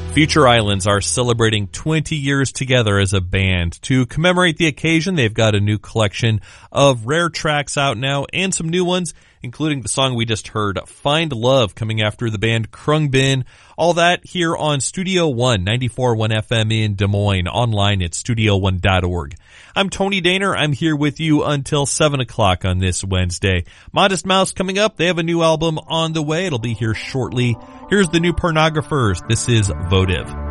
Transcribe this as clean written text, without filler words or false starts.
Future Islands are celebrating 20 years together as a band. To commemorate the occasion, they've got a new collection of rare tracks out now and some new ones, including the song we just heard, Find Love, coming after the band Krungbin. All that here on Studio One, 94.1 FM in Des Moines, online at studio1.org. I'm Tony Daner. I'm here with you until 7 o'clock on this Wednesday. Modest Mouse coming up. They have a new album on the way. It'll be here shortly. Here's the new Pornographers. This is Votive.